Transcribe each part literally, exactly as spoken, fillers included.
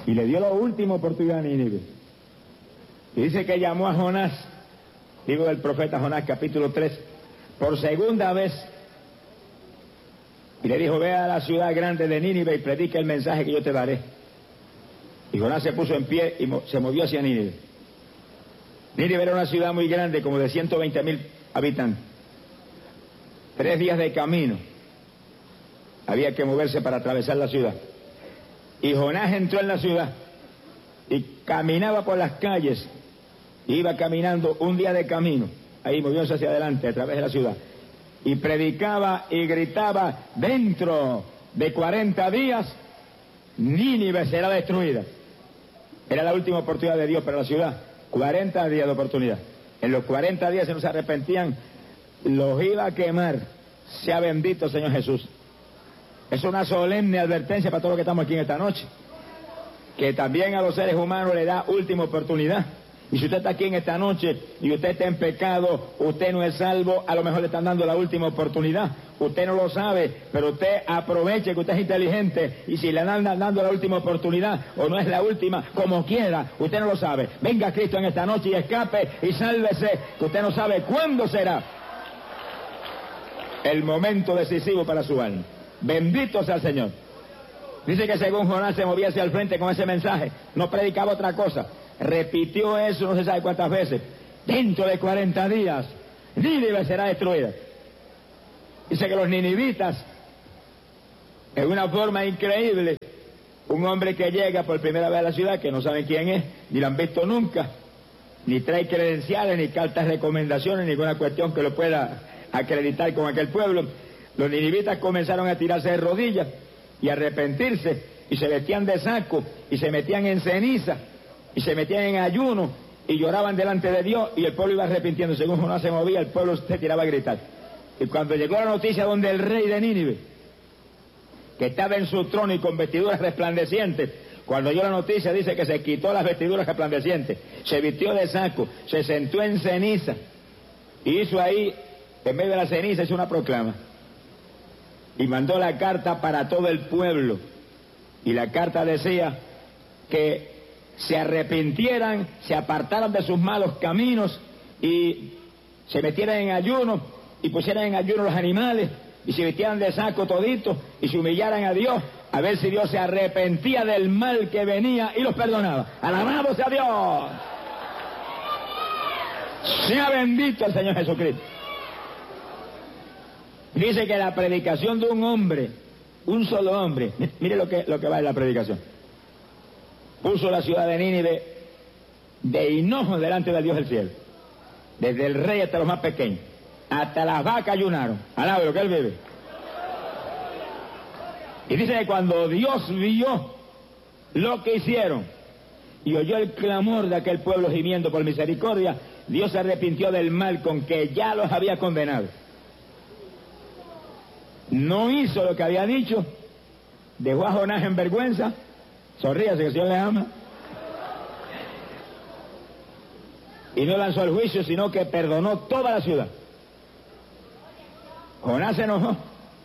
Y le dio la última oportunidad a Nínive. Y dice que llamó a Jonás, digo del profeta Jonás, capítulo tres, por segunda vez. Y le dijo, ve a la ciudad grande de Nínive y predica el mensaje que yo te daré. Y Jonás se puso en pie y se movió hacia Nínive. Nínive era una ciudad muy grande, como de ciento veinte mil habitantes. Tres días de camino había que moverse para atravesar la ciudad. Y Jonás entró en la ciudad y caminaba por las calles. Iba caminando un día de camino, ahí moviéndose hacia adelante a través de la ciudad. Y predicaba y gritaba, dentro de cuarenta días, Nínive será destruida. Era la última oportunidad de Dios para la ciudad. cuarenta días de oportunidad. En los cuarenta días, si no se arrepentían, los iba a quemar. Sea bendito Señor Jesús. Es una solemne advertencia para todos los que estamos aquí en esta noche, que también a los seres humanos le da última oportunidad. Y si usted está aquí en esta noche y usted está en pecado, usted no es salvo, a lo mejor le están dando la última oportunidad. Usted no lo sabe, pero usted aproveche que usted es inteligente, y si le andan dando la última oportunidad o no es la última, como quiera, usted no lo sabe. Venga a Cristo en esta noche y escape y sálvese, que usted no sabe cuándo será el momento decisivo para su alma. Bendito sea el Señor. Dice que según Jonás se movía hacia el frente con ese mensaje, no predicaba otra cosa. Repitió eso no se sabe cuántas veces. Dentro de cuarenta días, Nínive será destruida. Dice que los ninivitas, en una forma increíble, un hombre que llega por primera vez a la ciudad, que no saben quién es, ni lo han visto nunca, ni trae credenciales, ni cartas de recomendaciones, ninguna cuestión que lo pueda acreditar con aquel pueblo. Los ninivitas comenzaron a tirarse de rodillas y a arrepentirse, y se vestían de saco, y se metían en ceniza, y se metían en ayuno, y lloraban delante de Dios, y el pueblo iba arrepintiendo. Según Jonás se movía, el pueblo se tiraba a gritar. Y cuando llegó la noticia donde el rey de Nínive, que estaba en su trono y con vestiduras resplandecientes, cuando oyó la noticia, dice que se quitó las vestiduras resplandecientes, se vistió de saco, se sentó en ceniza, y hizo ahí, en medio de la ceniza, hizo una proclama. Y mandó la carta para todo el pueblo. Y la carta decía que se arrepintieran, se apartaran de sus malos caminos y se metieran en ayuno y pusieran en ayuno los animales y se vistieran de saco toditos y se humillaran a Dios, a ver si Dios se arrepentía del mal que venía y los perdonaba. ¡Alabado sea Dios! Sea bendito el Señor Jesucristo. Dice que la predicación de un hombre, un solo hombre, mire lo que, lo que va en la predicación, puso la ciudad de Nínive de hinojo delante del Dios del cielo, desde el rey hasta los más pequeños, hasta las vacas ayunaron. Alabe lo que él vive. Y dice que cuando Dios vio lo que hicieron y oyó el clamor de aquel pueblo gimiendo por misericordia, Dios se arrepintió del mal con que ya los había condenado. No hizo lo que había dicho, dejó a Jonás en vergüenza. Sonríase que el Señor le ama. Y no lanzó el juicio, sino que perdonó toda la ciudad. Jonás se enojó.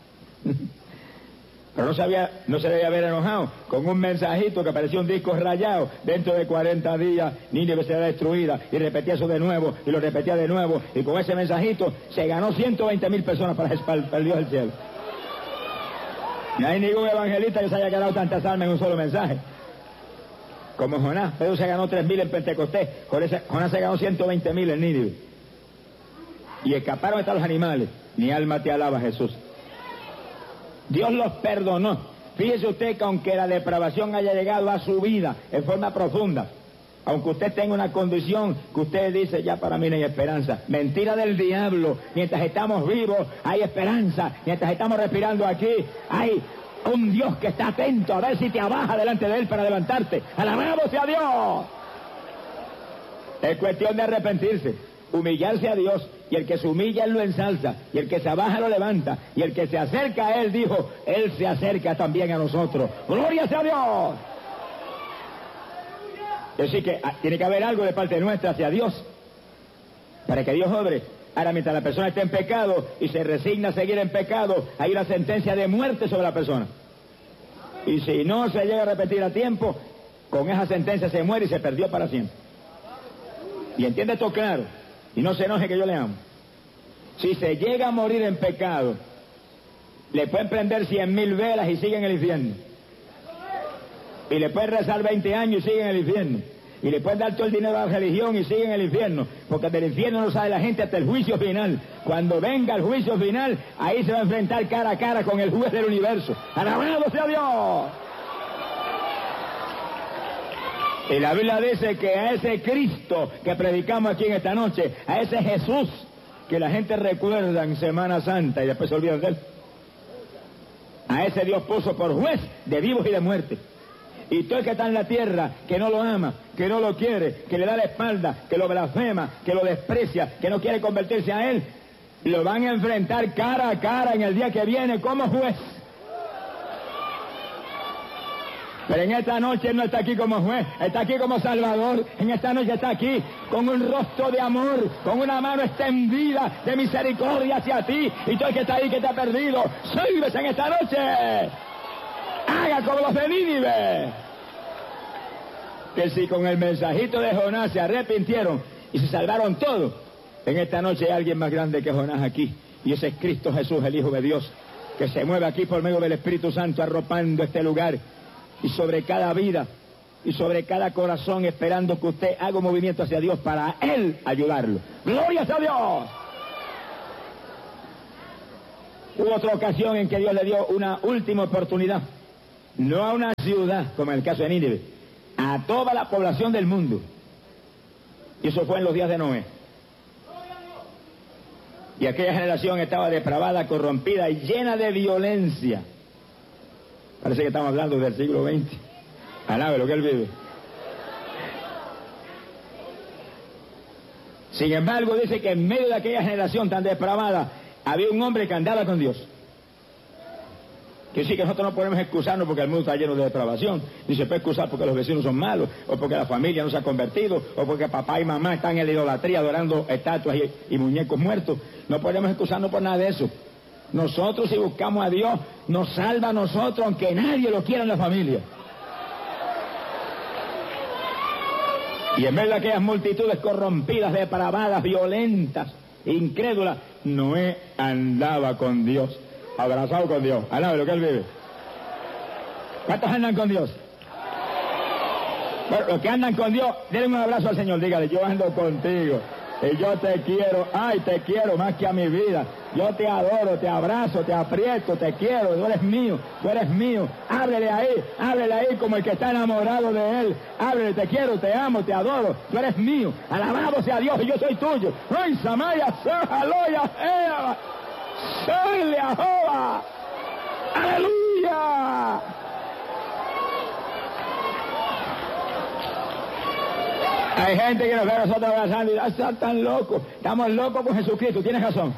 Pero no, sabía, no se debía haber enojado con un mensajito que parecía un disco rayado. Dentro de cuarenta días Nínive será destruida. Y repetía eso de nuevo, y lo repetía de nuevo. Y con ese mensajito se ganó ciento veinte mil personas para el Dios del cielo. No hay ningún evangelista que se haya ganado tantas almas en un solo mensaje como Jonás. Pedro se ganó tres mil en Pentecostés. Jonás se ganó ciento veinte mil en Nínive. Y escaparon hasta los animales. Mi alma te alaba, Jesús. Dios los perdonó. Fíjese usted que aunque la depravación haya llegado a su vida en forma profunda, aunque usted tenga una condición que usted dice, ya para mí no hay esperanza. Mentira del diablo. Mientras estamos vivos hay esperanza. Mientras estamos respirando aquí hay un Dios que está atento a ver si te abaja delante de él para levantarte. ¡Alabado sea Dios! Es cuestión de arrepentirse, humillarse a Dios, y el que se humilla él lo ensalza, y el que se abaja lo levanta, y el que se acerca a él, dijo, él se acerca también a nosotros. ¡Gloria sea a Dios! Es decir que tiene que haber algo de parte nuestra hacia Dios para que Dios obre. Ahora, mientras la persona está en pecado y se resigna a seguir en pecado, hay una sentencia de muerte sobre la persona. Y si no se llega a repetir a tiempo, con esa sentencia se muere y se perdió para siempre. Y entiende esto claro, y no se enoje que yo le amo. Si se llega a morir en pecado, le pueden prender cien mil velas y sigue en el infierno. Y le pueden rezar veinte años y sigue en el infierno. Y le pueden dar todo el dinero a la religión y sigue en el infierno. Porque del infierno no sale la gente hasta el juicio final. Cuando venga el juicio final, ahí se va a enfrentar cara a cara con el juez del universo. ¡Alabado sea Dios! Y la Biblia dice que a ese Cristo que predicamos aquí en esta noche, a ese Jesús que la gente recuerda en Semana Santa y después se olvidan de él, a ese Dios puso por juez de vivos y de muertes. Y todo el que está en la tierra, que no lo ama, que no lo quiere, que le da la espalda, que lo blasfema, que lo desprecia, que no quiere convertirse a él, lo van a enfrentar cara a cara en el día que viene como juez. Pero en esta noche no está aquí como juez, está aquí como Salvador. En esta noche está aquí con un rostro de amor, con una mano extendida de misericordia hacia ti. Y todo el que está ahí que te ha perdido, sírvese en esta noche. Haga como los de Nínive, que si con el mensajito de Jonás se arrepintieron y se salvaron todos, en esta noche hay alguien más grande que Jonás aquí, y ese es Cristo Jesús, el Hijo de Dios, que se mueve aquí por medio del Espíritu Santo arropando este lugar y sobre cada vida y sobre cada corazón, esperando que usted haga un movimiento hacia Dios para Él ayudarlo. ¡Gloria a Dios! Hubo otra ocasión en que Dios le dio una última oportunidad, no a una ciudad, como en el caso de Nínive, a toda la población del mundo. Y eso fue en los días de Noé. Y aquella generación estaba depravada, corrompida y llena de violencia. Parece que estamos hablando del siglo veinte. Alabe lo que él vive. Sin embargo, dice que en medio de aquella generación tan depravada, había un hombre que andaba con Dios. Que sí, que nosotros no podemos excusarnos porque el mundo está lleno de depravación, ni se puede excusar porque los vecinos son malos, o porque la familia no se ha convertido, o porque papá y mamá están en la idolatría adorando estatuas y, y muñecos muertos. No podemos excusarnos por nada de eso. Nosotros, si buscamos a Dios, nos salva a nosotros, aunque nadie lo quiera en la familia. Y en vez de aquellas multitudes corrompidas, depravadas, violentas, incrédulas, Noé andaba con Dios. Abrazado con Dios. Alabe lo que él vive. ¿Cuántos andan con Dios? Bueno, los que andan con Dios, denle un abrazo al Señor. Dígale, yo ando contigo. Y yo te quiero. Ay, te quiero más que a mi vida. Yo te adoro, te abrazo, te aprieto, te quiero. Tú eres mío, tú eres mío. Háblele ahí, háblele ahí como el que está enamorado de él. Háblele, te quiero, te amo, te adoro. Tú eres mío. Alabado sea Dios y yo soy tuyo. ¡Ay, Samaya, Sahaloya, Eva! ¡Soy Jehová! ¡Aleluya! Hay gente que nos ve a nosotros abrazando y dice, están tan locos. Estamos locos con Jesucristo. Tienes razón.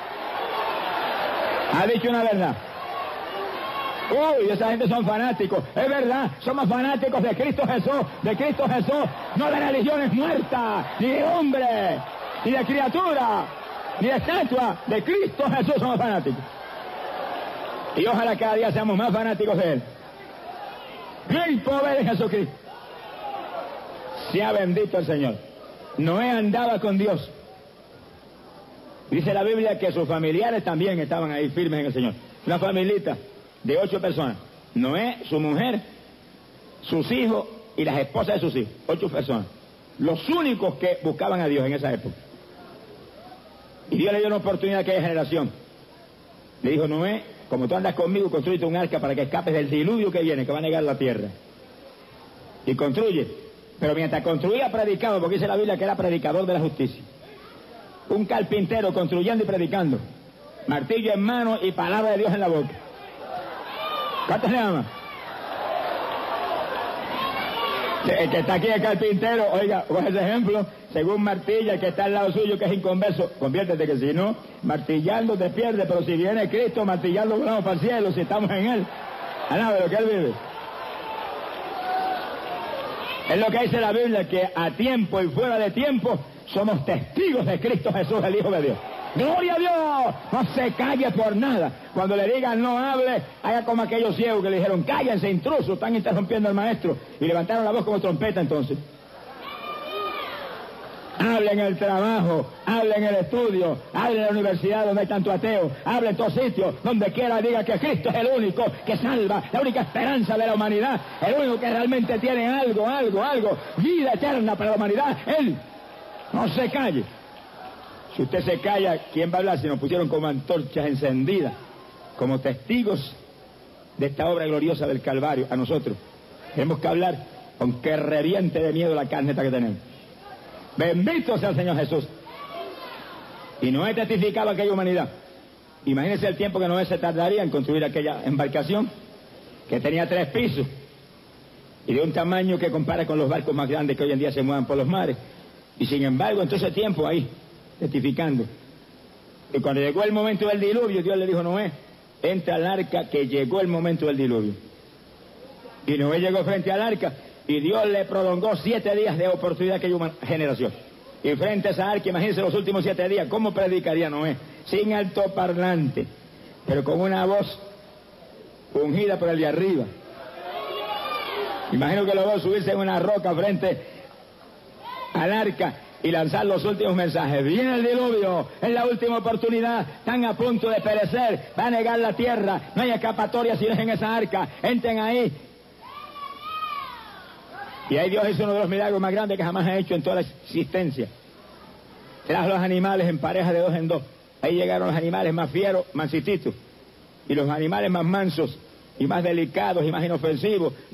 Ha dicho una verdad. Uy, esa gente son fanáticos. Es verdad, somos fanáticos de Cristo Jesús. De Cristo Jesús. No de religiones muertas, ni de hombre, ni de criatura, ni de estatua. De Cristo Jesús somos fanáticos. Y ojalá cada día seamos más fanáticos de Él. El poder de Jesucristo. Sea bendito el Señor. Noé andaba con Dios. Dice la Biblia que sus familiares también estaban ahí firmes en el Señor. Una familita de ocho personas. Noé, su mujer, sus hijos y las esposas de sus hijos. Ocho personas. Los únicos que buscaban a Dios en esa época. Y Dios le dio una oportunidad a aquella generación. Le dijo, Noé, como tú andas conmigo, construye un arca para que escapes del diluvio que viene, que va a negar la tierra. Y construye. Pero mientras construía, predicaba, porque dice la Biblia que era predicador de la justicia. Un carpintero construyendo y predicando. Martillo en mano y palabra de Dios en la boca. ¿Cuántos le aman? El que está aquí el carpintero, oiga, coge ese ejemplo, según martilla, el que está al lado suyo, que es inconverso, conviértete, que si no, martillando te pierde, pero si viene Cristo, martillando volamos para el cielo, si estamos en Él. Alabe lo que Él vive. Es lo que dice la Biblia, que a tiempo y fuera de tiempo somos testigos de Cristo Jesús, el Hijo de Dios. ¡Gloria a Dios! No se calle por nada. Cuando le digan no hable, haga como aquellos ciegos que le dijeron, cállense, intrusos, están interrumpiendo al maestro. Y levantaron la voz como trompeta entonces. Hable en el trabajo, hable en el estudio, hable en la universidad donde hay tanto ateo, hable en todos sitios, donde quiera diga que Cristo es el único que salva, la única esperanza de la humanidad, el único que realmente tiene algo, algo, algo, vida eterna para la humanidad, Él. No se calle. Si usted se calla, ¿quién va a hablar? Si nos pusieron como antorchas encendidas, como testigos de esta obra gloriosa del Calvario, a nosotros. Tenemos que hablar, aunque reviente de miedo la carne esta que tenemos. Bendito sea el Señor Jesús. Y Noé testificaba aquella humanidad. Imagínense el tiempo que Noé se tardaría en construir aquella embarcación, que tenía tres pisos, y de un tamaño que compara con los barcos más grandes que hoy en día se mueven por los mares. Y sin embargo, en todo ese tiempo ahí, testificando. Y cuando llegó el momento del diluvio, Dios le dijo a Noé, entra al arca, que llegó el momento del diluvio. Y Noé llegó frente al arca, y Dios le prolongó siete días de oportunidad a aquella generación. Y frente a esa arca, imagínense los últimos siete días, ¿cómo predicaría Noé? Sin altoparlante, pero con una voz ungida por el de arriba. Imagino que lo veo subirse en una roca frente al arca y lanzar los últimos mensajes. Viene el diluvio, es la última oportunidad, están a punto de perecer, va a negar la tierra, no hay escapatoria si no es en esa arca, entren ahí. Y ahí Dios hizo uno de los milagros más grandes que jamás ha hecho en toda la existencia. Trajo los animales en pareja de dos en dos. Ahí llegaron los animales más fieros, mansititos. Y los animales más mansos y más delicados y más inofensivos.